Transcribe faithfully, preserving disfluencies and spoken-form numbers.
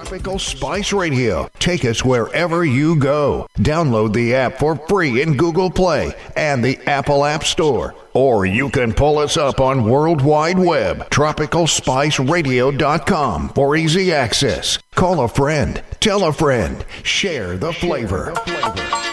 Tropical Spice Radio. Take us wherever you go. Download the app for free in Google Play and the Apple App Store. Or you can pull us up on World Wide Web, tropical spice radio dot com for easy access. Call a friend, tell a friend, share the flavor. Share the flavor.